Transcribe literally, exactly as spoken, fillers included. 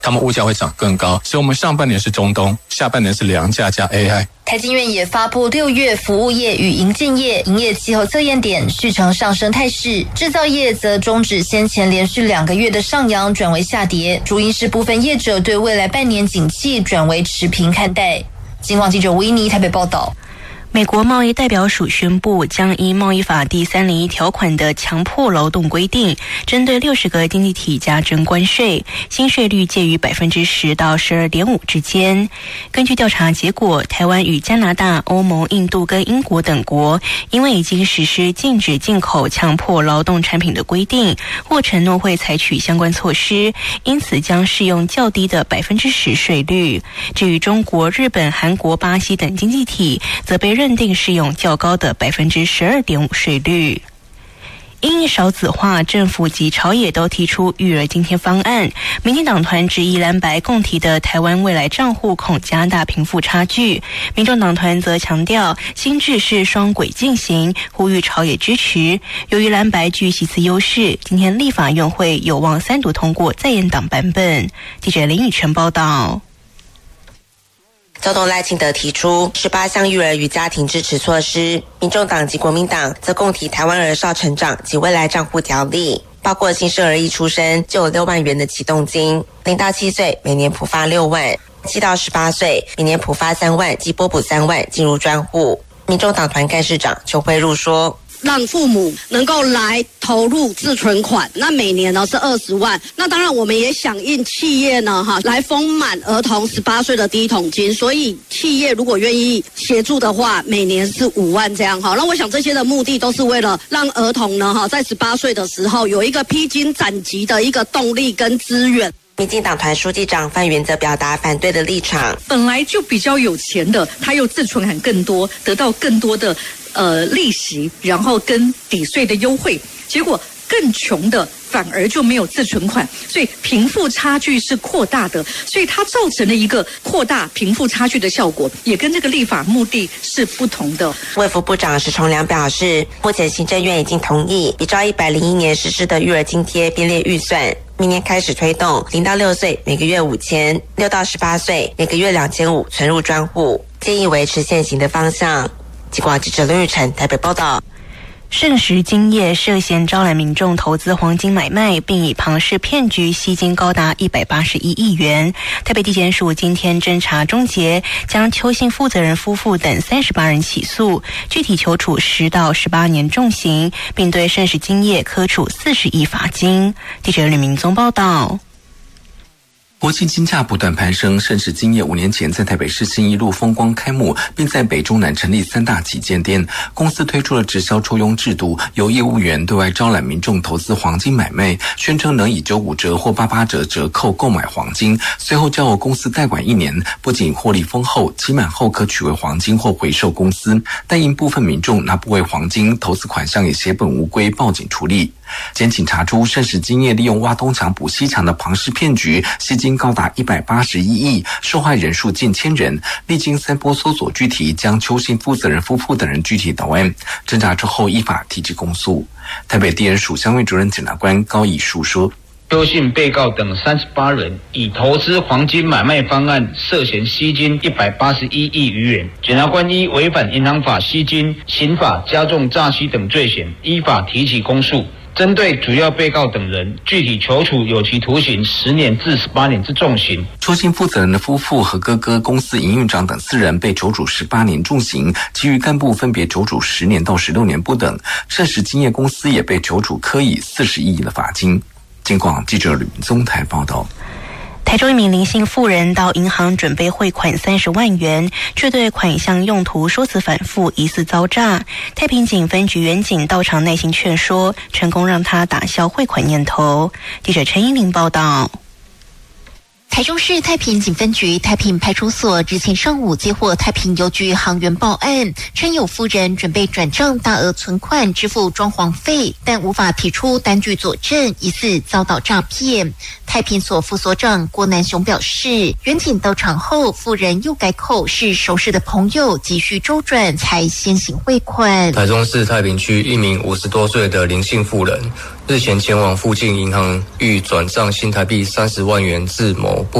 他们物价会涨更高，所以我们上半年是中东，下半年是粮价加 A I。 台经院也发布六月服务业与营建业营业气候测验点续呈上升态势，制造业则终止先前连续两个月的上扬，转为下跌，主因是部分业者对未来半年景气转为持平看待。金广记者维尼台北报道。 美国贸易代表署宣布，将依贸易法第三零一条款的强迫劳动规定，针对六十个经济体加征关税，新税率介于百分之十到十二点五之间。根据调查结果，台湾与加拿大、欧盟、印度跟英国等国，因为已经实施禁止进口强迫劳动产品的规定，或承诺会采取相关措施，因此将适用较低的百分之十税率。至于中国、日本、韩国、巴西等经济体，则被认定适用较高的百分之十二点五税率。因少子化，政府及朝野都提出育儿津贴方案。民进党团质疑蓝白共提的台湾未来账户恐加大贫富差距，民众党团则强调新制是双轨进行，呼吁朝野支持。由于蓝白具席次优势，今天立法院会有望三读通过在野党版本。记者林宇晨报道。 遭到赖清德提出十八项育儿与家庭支持措施，民众党及国民党则共提台湾儿少成长及未来账户条例，包括新生儿一出生就有六万元的启动金，零到七岁每年普发六万，七到十八岁每年普发三万及拨补三万进入专户。民众党团干事长邱慧茹说， 让父母能够来投入自存款，那每年呢是二十万。那当然我们也响应企业呢哈来丰满儿童十八岁的第一桶金，所以企业如果愿意协助的话，每年是五万这样哈。那我想这些的目的都是为了让儿童呢哈在十八岁的时候有一个披荆斩棘的一个动力跟资源。 民进党团书记长范云则表达反对的立场， 本来就比较有钱的，他又自存款更多，得到更多的呃利息，然后跟抵税的优惠，结果更穷的反而就没有自存款，所以贫富差距是扩大的，所以它造成了一个扩大贫富差距的效果，也跟这个立法目的是不同的。 卫福部长石崇良表示，目前行政院已经同意比照一百零一年实施的育儿津贴编列预算，明年开始推动零到六岁每个月五千，六到十八岁每个月两千五存入专户，建议维持现行的方向。记者记者林玉成台北报道。 盛时金业涉嫌招揽民众投资黄金买卖，并以庞氏骗局吸金高达一百八十一亿元。台北地检署今天侦查终结，将邱姓负责人夫妇等三十八人起诉，具体求处十到十八年重刑，并对盛时金业科处四十亿罚金。记者吕明宗报道。 国际金价不断攀升，盛时金业五年前在台北市信义路风光开幕，并在北中南成立三大旗舰店。公司推出了直销抽佣制度，由业务员对外招揽民众投资黄金买卖，宣称能以九五折或八八折折扣购买黄金，随后交由公司代管一年，不仅获利丰厚，期满后可取回黄金或回售公司，但因部分民众拿不回黄金，投资款项也血本无归，报警处理。检警查出盛时金业利用挖东墙补西墙的庞氏骗局，吸金高达一百八十一亿，受害人数近千人。历经三波搜索具体，将邱姓负责人夫妇等人具体到案，侦查之后依法提起公诉。台北地检署相关主任检察官高以树说， 邱姓被告等三十八人以投资黄金买卖方案涉嫌吸金一百八十一亿余元，检察官依违反银行法吸金、刑法加重诈欺等罪嫌，依法提起公诉。针对主要被告等人，具体求处有期徒刑十年至十八年之重刑。 邱姓负责人的夫妇和哥哥、公司营运长等四人被求处十八年重刑，其余干部分别求处十年到十六年不等。盛时金业公司也被求处科以四十亿的罚金。经广记者吕明宗台报道。 台中一名林姓妇人到银行准备汇款三十万元，却对款项用途说辞反复，疑似遭诈。太平警分局员警到场耐心劝说，成功让他打消汇款念头。记者陈依玲报道。 台中市太平警分局太平派出所日前上午接获太平邮局行员报案，称有妇人准备转账大额存款支付装潢费，但无法提出单据佐证，疑似遭到诈骗。太平所副所长郭南雄表示，员警到场后，妇人又改口是熟识的朋友，急需周转才先行汇款。 台中市太平区一名五十多岁的林姓妇人， 日前前往附近银行欲转账新台币三十万元至某不